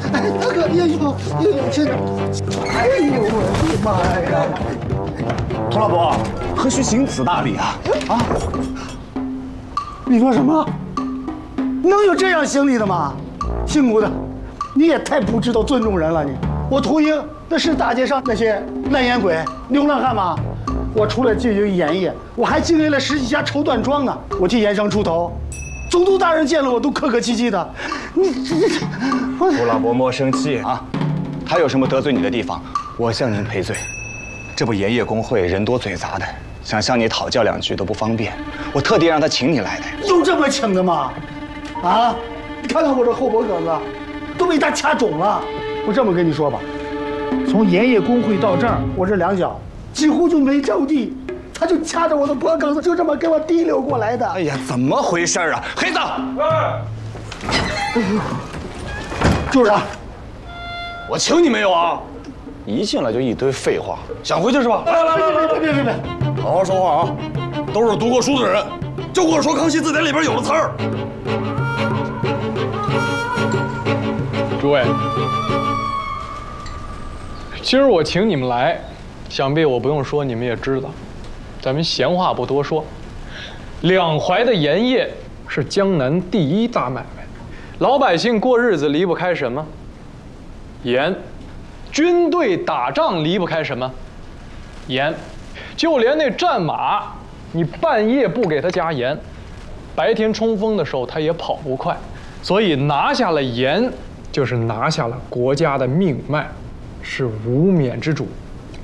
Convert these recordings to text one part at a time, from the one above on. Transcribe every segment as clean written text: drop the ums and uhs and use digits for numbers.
哎，大哥，英雄，这，哎呦我的妈呀！ 涂老伯，何须行此大礼啊？啊？ 你说什么？能有这样行礼的吗？姓吴的，你也太不知道尊重人了你！我屠英那是大街上那些烂烟鬼、流浪汉吗？我除了经营盐业，我还经营了10几家绸缎庄呢。我替盐商出头，总督大人见了我都客客气气的。你涂老伯莫生气啊！他有什么得罪你的地方，我向您赔罪。这不盐业工会人多嘴杂的，想向你讨教2句都不方便，我特地让他请你来的。 有这么请的吗？啊！你看看我这后脖梗子，都被他掐肿了。我这么跟你说吧，从盐业工会到这儿，我这2脚几乎就没着地，他就掐着我的脖梗子，就这么给我提溜过来的。 哎呀，怎么回事啊？黑子， 就是他， 我请你没有啊？一进来就一堆废话，想回去是吧？来， 别， 好好说话啊！都是读过书的人，就跟我说《康熙字典》里边有的词儿。 诸位，今儿我请你们来，想必我不用说，你们也知道。咱们闲话不多说，两淮的盐业是江南第1大买卖，老百姓过日子离不开什么？盐。军队打仗离不开什么？盐。就连那战马，你半夜不给他加盐，白天冲锋的时候他也跑不快。所以拿下了盐，就是拿下了国家的命脉，是无冕之主。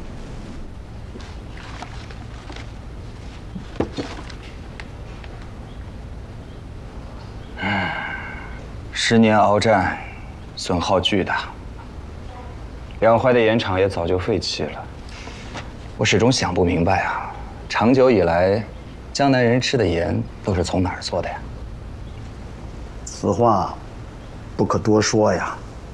10年鏖战，损耗巨大，两淮的盐场也早就废弃了。我始终想不明白啊，长久以来，江南人吃的盐都是从哪儿做的呀？ 此话不可多说呀。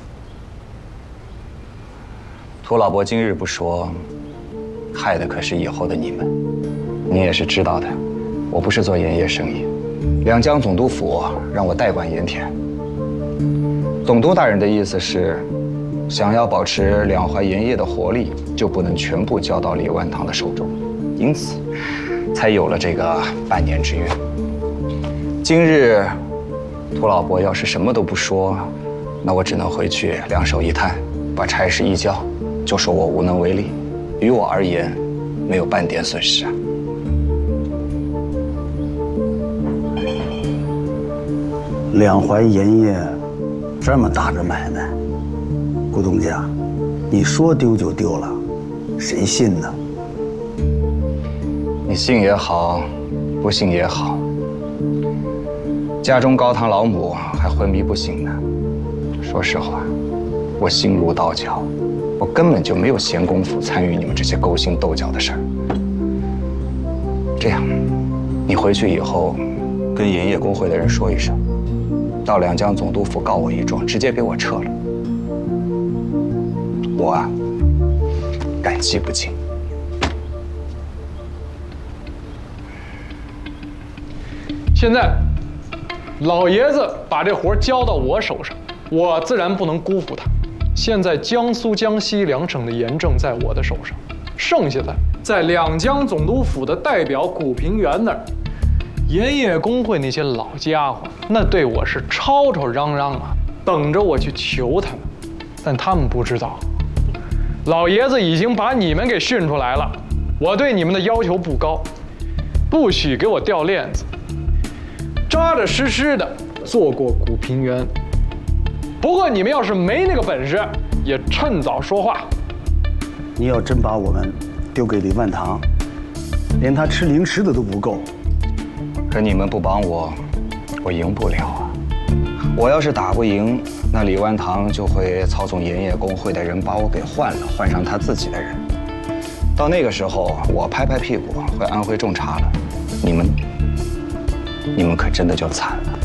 涂老伯今日不说，害的可是以后的你们。你也是知道的，我不是做盐业生意，两江总督府让我代管盐田。总督大人的意思是，想要保持两淮盐业的活力，就不能全部交到李万堂的手中，因此才有了这个半年之约。今日涂老伯要是什么都不说，那我只能回去两手一摊，把差事一交，就说我无能为力。于我而言，没有半点损失啊。 两淮盐业这么大的买卖，顾东家，你说丢就丢了，谁信呢？ 你信也好，不信也好，家中高堂老母还昏迷不醒呢。说实话，我心如刀绞，我根本就没有闲工夫参与你们这些勾心斗角的事儿。这样，你回去以后，跟盐业工会的人说一声，到两江总督府告我一状，直接给我撤了。我啊，感激不尽。 现在，老爷子把这活交到我手上，我自然不能辜负他。现在江苏、江西两省的盐政在我的手上，剩下的在两江总督府的代表古平原那儿。盐业工会那些老家伙，那对我是吵吵嚷嚷啊，等着我去求他们。但他们不知道，老爷子已经把你们给训出来了。我对你们的要求不高，不许给我掉链子，扎扎实实的做过古平原。不过你们要是没那个本事，也趁早说话。 你要真把我们丢给李万堂，连他吃零食的都不够。 可你们不帮我，我赢不了啊！我要是打不赢，那李万堂就会操纵盐业工会的人把我给换了，换上他自己的人。到那个时候，我拍拍屁股会安徽种茶了，你们可真的就惨了。